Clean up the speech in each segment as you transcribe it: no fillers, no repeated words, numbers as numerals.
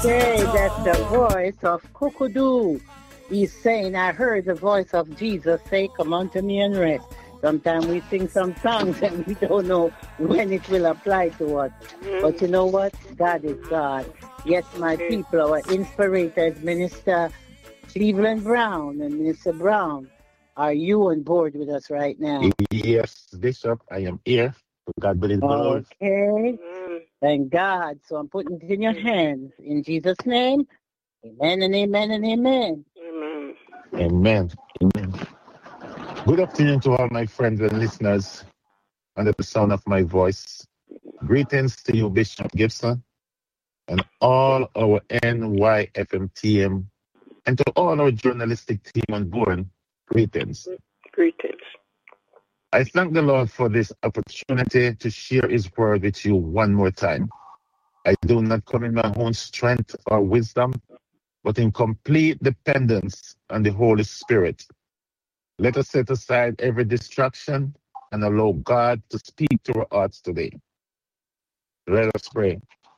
Okay, that's the voice of Kukudu. He's saying, I heard the voice of Jesus say, come unto me and rest. Sometimes we sing some songs and we don't know when it will apply to us. But you know what? God is God. Yes, my people, our inspirators, Minister Cleveland Brown and Minister Brown, are you on board with us right now? Yes, Bishop, I am here. God be the glory. Okay. Thank God. So I'm putting it in your hands. In Jesus' name, amen and amen and amen. Amen. Amen. Good afternoon to all my friends and listeners under the sound of my voice. Greetings to you, Bishop Gibson, and all our NYFM team, and to all our journalistic team on board. Greetings. Greetings. I thank the Lord for this opportunity to share His word with you one more time. I do not come in my own strength or wisdom, but in complete dependence on the Holy Spirit. Let us set aside every distraction and allow God to speak to our hearts today. Let us pray.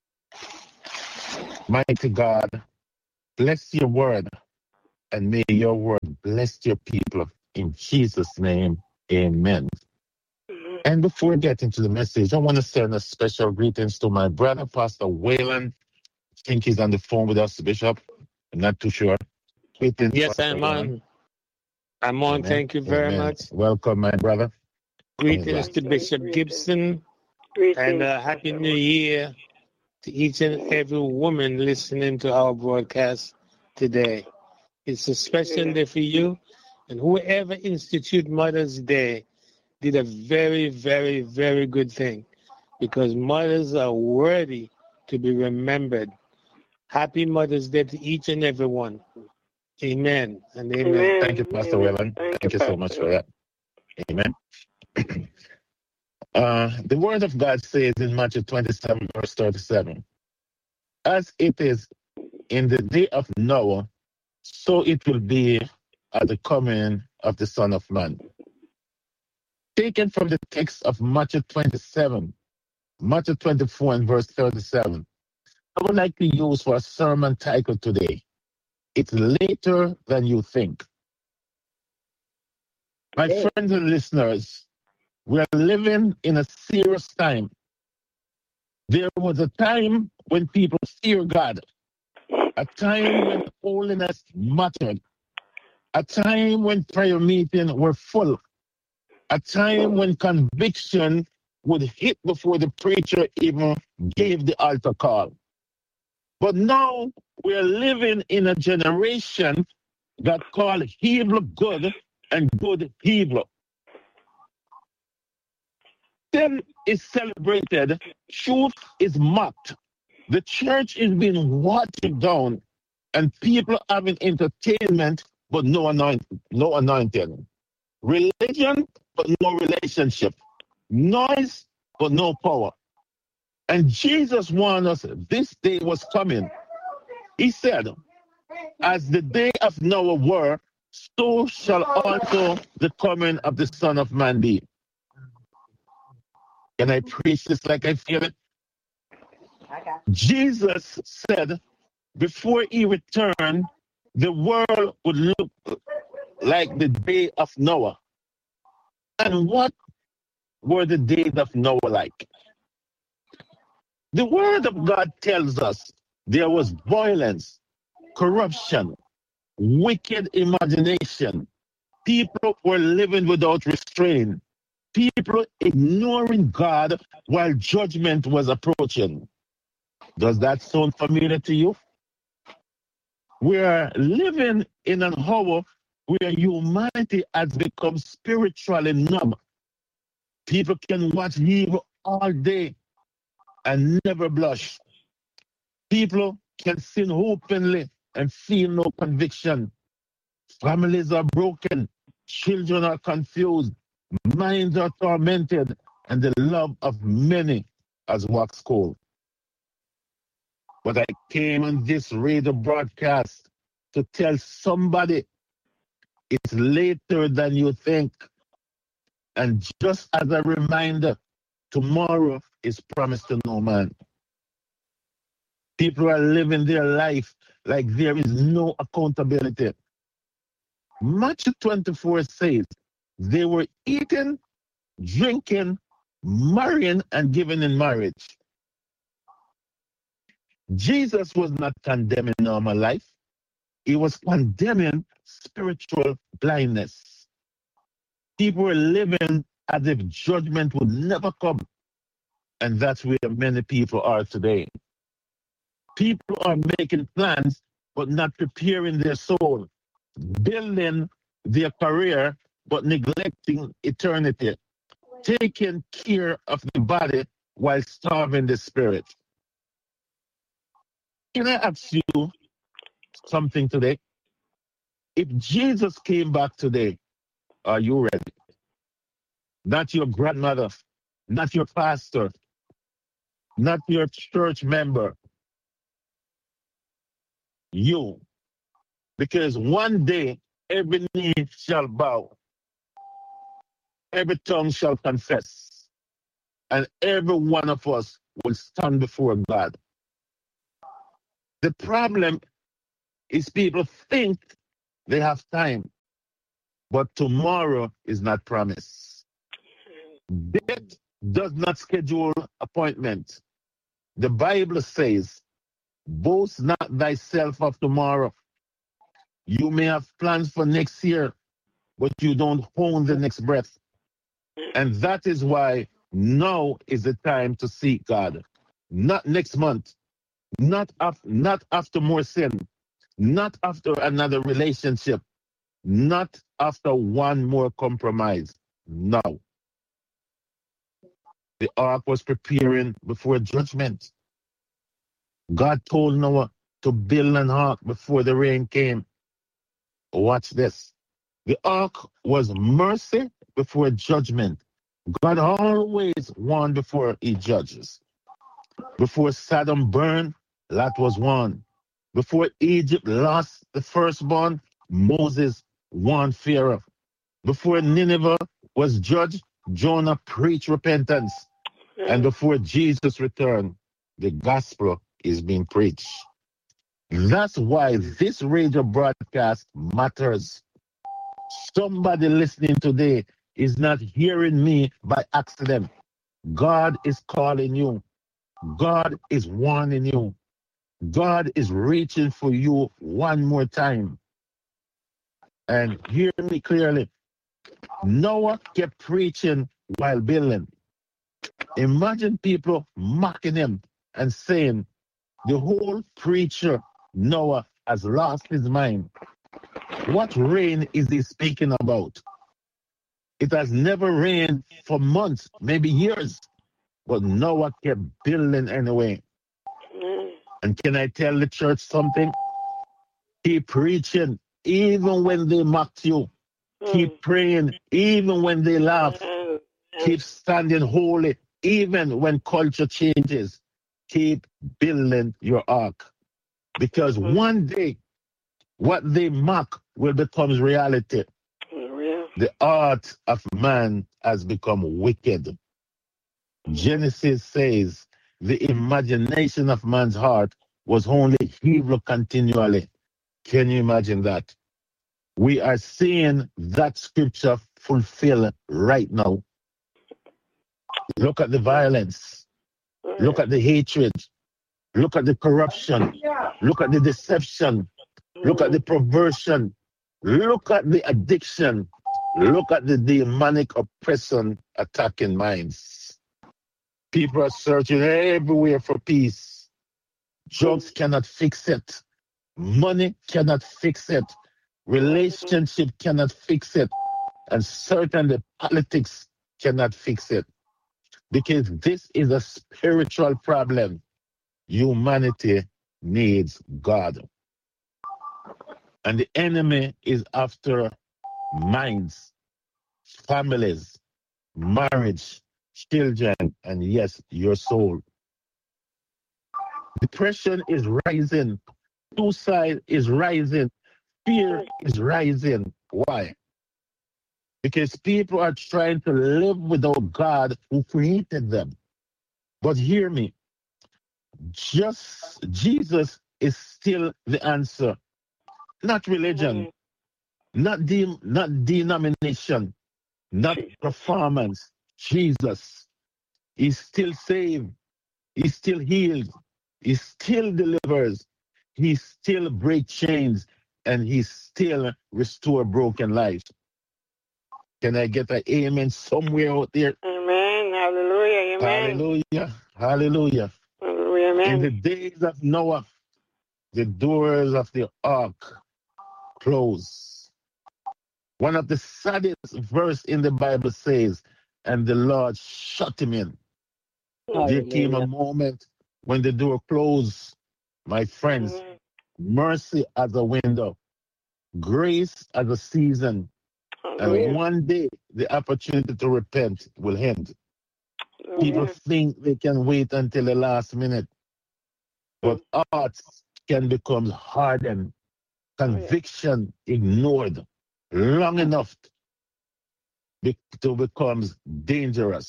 Mighty God, bless your word, and may your word bless your people. In Jesus' name, amen. And before we get into the message, I want to send a special greetings to my brother, Pastor Wayland. I think he's on the phone with us, Bishop. I'm not too sure. Greetings, Yes, Pastor I'm Wayland. on. I'm on. Amen. Thank you very Amen. much. Welcome, my brother. Greetings to Bishop Gibson, and Happy New Year to each and every woman listening to our broadcast today. It's a special day for you, and whoever instituted Mother's Day did a very, very, very good thing, because mothers are worthy to be remembered. Happy Mother's Day to each and every one. Amen and amen. Thank you, Pastor Wayland. Thank you so much for that. Amen. The word of God says in Matthew 27, verse 37, as it is in the day of Noah, so it will be at the coming of the Son of Man. Taken from the text of Matthew 27, Matthew 24 and verse 37, I would like to use for a sermon title today, It's Later Than You Think. My friends and listeners, we are living in a serious time. There was a time when people feared God, a time when holiness mattered, a time when prayer meetings were full, a time when conviction would hit before the preacher even gave the altar call. But now we're living in a generation that call evil good and good evil. Sin is celebrated, truth is mocked. The church is being watered down, and people having entertainment but no anointing. Religion but no relationship. Noise but no power. And Jesus warned us this day was coming. He said, as the day of Noah were, so shall also the coming of the Son of Man be. Can I preach this like I feel it? Jesus said, before he returned, the world would look like the day of Noah. And what were the days of Noah like? The word of God tells us there was violence, corruption, wicked imagination. People were living without restraint. People ignoring God while judgment was approaching. Does that sound familiar to you? We are living in an hour where humanity has become spiritually numb. People can watch evil all day and never blush. People can sin openly and feel no conviction. Families are broken. Children are confused. Minds are tormented. And the love of many has waxed cold. But I came on this radio broadcast to tell somebody it's later than you think. And just as a reminder, tomorrow is promised to no man. People are living their life like there is no accountability. Matthew 24 says they were eating, drinking, marrying, and giving in marriage. Jesus was not condemning normal life. He was condemning spiritual blindness. People were living as if judgment would never come. And that's where many people are today. People are making plans, but not preparing their soul, building their career, but neglecting eternity, taking care of the body while starving the spirit. Can I ask you something today? If Jesus came back today, are you ready? Not your grandmother, not your pastor, not your church member. You. Because one day, every knee shall bow, every tongue shall confess, and every one of us will stand before God. The problem is people think they have time, but tomorrow is not promised. Death does not schedule appointment. The Bible says, boast not thyself of tomorrow. You may have plans for next year, but you don't own the next breath. And that is why now is the time to seek God. Not next month, not after more sin, not after another relationship, not after one more compromise. No. The ark was preparing before judgment. God told Noah to build an ark before the rain came. Watch this. The ark was mercy before judgment. God always won before he judges. Before Sodom burned, Lot was one. Before Egypt lost the firstborn, Moses won Pharaoh. Before Nineveh was judged, Jonah preached repentance. And before Jesus returned, the gospel is being preached. That's why this radio broadcast matters. Somebody listening today is not hearing me by accident. God is calling you. God is warning you. God is reaching for you one more time. And hear me clearly. Noah kept preaching while building. Imagine people mocking him and saying, the whole preacher Noah has lost his mind. What rain is he speaking about? It has never rained for months, maybe years, but Noah kept building anyway. And can I tell the church something? Keep preaching even when they mocked you. Keep praying even when they laugh. Keep standing holy even when culture changes. Keep building your ark. Because one day, what they mock will become reality. The heart of man has become wicked. Genesis says the imagination of man's heart was only evil continually. Can you imagine that? We are seeing that scripture fulfilled right now. Look at the violence. Look at the hatred. Look at the corruption. Look at the deception. Look at the perversion. Look at the addiction. Look at the demonic oppression attacking minds. People are searching everywhere for peace. Drugs cannot fix it. Money cannot fix it. Relationship cannot fix it. And certainly politics cannot fix it. Because this is a spiritual problem. Humanity needs God. And the enemy is after minds, families, marriage, children, and yes, your soul. Depression is rising. Suicide is rising. Fear is rising. Why? Because people are trying to live without God who created them. But hear me. Just Jesus is still the answer, not religion, not denomination, not performance. Jesus is still saved. He still heals. He still delivers. He still breaks chains, and he still restore broken lives. Can I get an amen somewhere out there? Amen. Hallelujah. Amen. Hallelujah. Hallelujah. Hallelujah. Amen. In the days of Noah, the doors of the ark closed. One of the saddest verse in the Bible says, and the Lord shut him in. There came a moment when the door closed, my friends. Mercy as a window, grace as a season, and one day the opportunity to repent will end. People think they can wait until the last minute, but hearts can become hardened, conviction ignored long enough to become dangerous.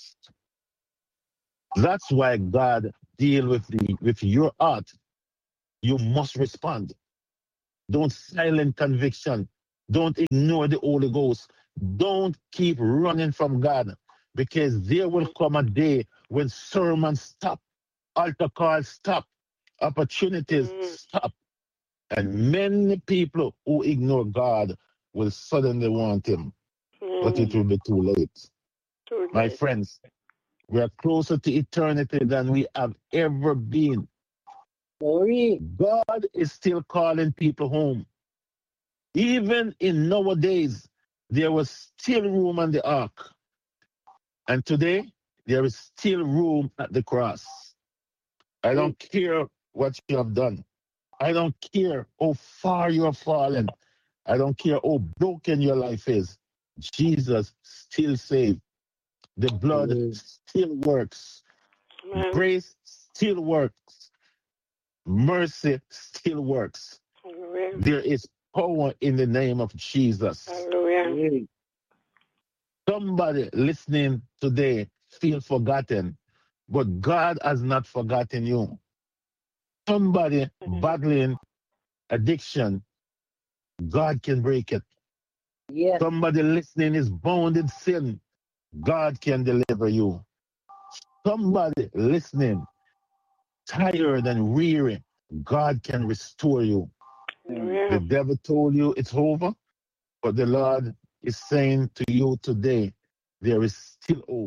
That's why God deal with your heart. You must respond. Don't silence conviction. Don't ignore the Holy Ghost. Don't keep running from God, because there will come a day when sermons stop, altar calls stop, opportunities stop, and many people who ignore God will suddenly want him, but it will be too late. My friends, we are closer to eternity than we have ever been. God is still calling people home. Even in nowadays, there was still room on the ark. And today, there is still room at the cross. I don't care what you have done. I don't care how far you have fallen. I don't care how broken your life is. Jesus still saves. The blood still works. Grace still works. Mercy still works. There is power in the name of Jesus. Hallelujah. Somebody listening today feel forgotten, but God has not forgotten you. Somebody battling addiction, God can break it. Yes. Somebody listening is bound in sin, God can deliver you. Somebody listening tired and weary, God can restore you. The devil told you it's over, but the Lord is saying to you today, there is still hope.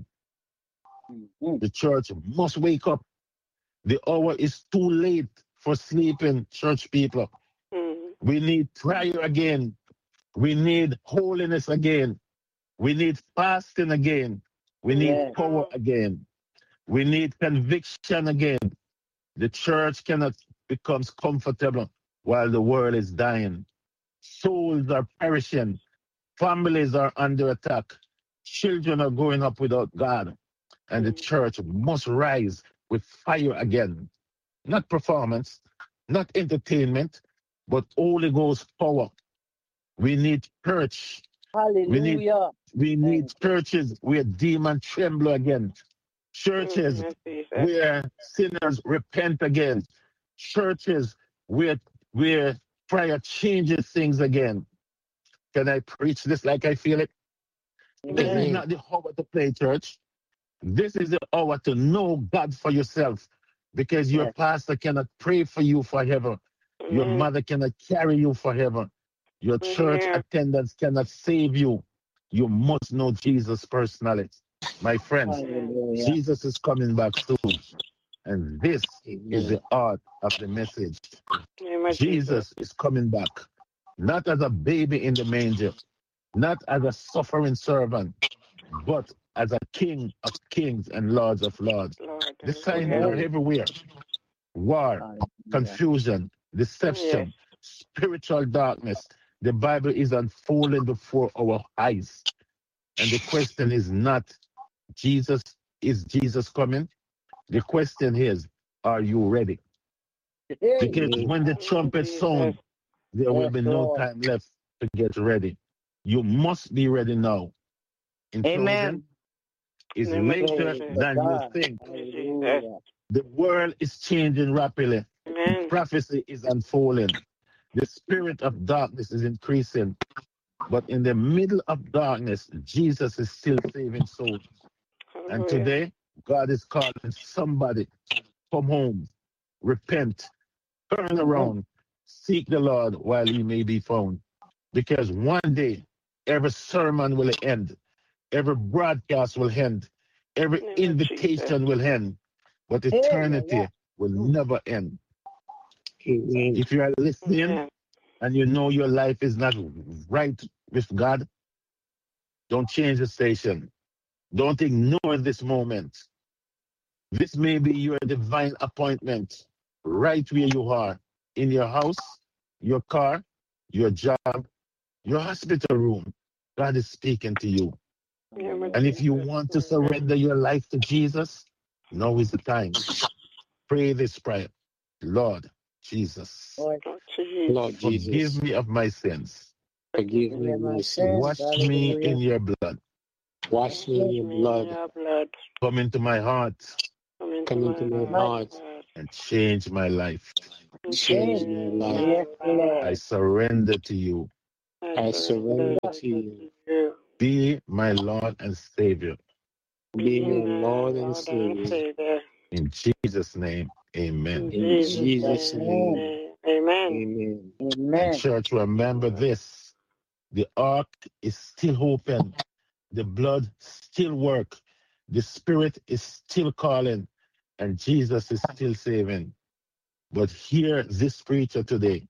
The church must wake up. The hour is too late for sleeping, church people. We need prayer again. We need holiness again. We need fasting again. We need power again. We need conviction again. The church cannot become comfortable while the world is dying. Souls are perishing. Families are under attack. Children are growing up without God. And the church must rise with fire again. Not performance, not entertainment, but Holy Ghost power. We need church. Hallelujah. We need churches where demons tremble again. Churches where sinners repent again. Churches where prayer changes things again. Can I preach this like I feel it? This is not the hour to play church. This is the hour to know God for yourself, because your pastor cannot pray for you forever. Your mother cannot carry you forever. Your church attendance cannot save you. You must know Jesus personally. My friends, Jesus is coming back soon. And this is the heart of the message. Jesus is coming back, not as a baby in the manger, not as a suffering servant, but as a King of kings and Lords of lords. The signs are everywhere. War, confusion, deception, spiritual darkness. The Bible is unfolding before our eyes. And the question is not, is Jesus coming? The question is, are you ready? Because when the trumpet sounds, there will be no time left to get ready. You must be ready now. In closing, it's later than you think. The world is changing rapidly. Amen. Prophecy is unfolding. The spirit of darkness is increasing. But in the middle of darkness, Jesus is still saving souls. And Hallelujah. today, God is calling somebody, come home, repent, turn around, seek the Lord while he may be found. Because one day, every sermon will end, every broadcast will end, every Name of invitation will end, but eternity will never end. Amen. If you are listening Amen. and you know your life is not right with God, don't change the station. Don't ignore this moment. This may be your divine appointment right where you are, in your house, your car, your job, your hospital room. God is speaking to you. Name of And if you Jesus. want to surrender your life to Jesus, now is the time. Pray this prayer. Lord Jesus, Lord Jesus. Lord Jesus, forgive me of my sins. forgive me of my sins. Wash me in your blood. Wash me in your blood. Your blood. Come into my heart Come into my heart and change my life. change my life. Yes, Lord. I surrender to you. I surrender to you. Be my Lord and Savior. Be my Lord and Savior. In Jesus' name, amen. In Jesus' name. Amen. Amen. And church, remember this. The ark is still open. The blood still work. The Spirit is still calling. And Jesus is still saving. But hear this preacher today.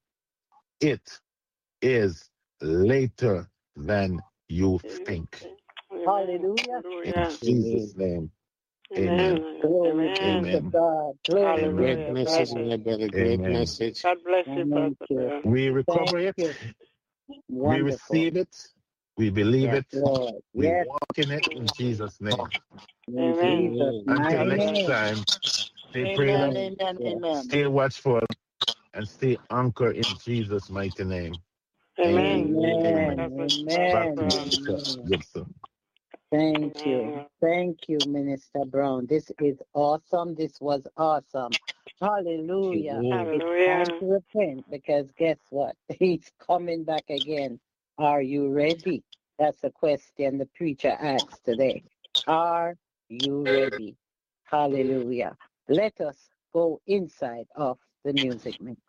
It is later than you think. Hallelujah. In Jesus' name, Amen. amen. Glory be to Amen. God. Glory Amen. Great message, my brother. Great Amen. message. God bless you, Thank you. Pastor. We recover Thank it. you. We Wonderful. receive it. We believe Yes, it. Lord. We Yes, walk in it in Jesus' name. in Amen. Jesus' Amen. Until mighty next name. time, stay Amen, prayerful, amen, amen. stay watchful, and stay anchored in Jesus' mighty name. Amen. Amen, God bless you, Back Pastor to you, Brown. Bishop Gibson. Thank you. Thank you, Minister Brown. This is awesome. This was awesome. Hallelujah. Amen. It's Hallelujah. time to repent because guess what? He's coming back again. Are you ready? That's a question the preacher asked today. Are you ready? Hallelujah. Let us go inside of the music mix.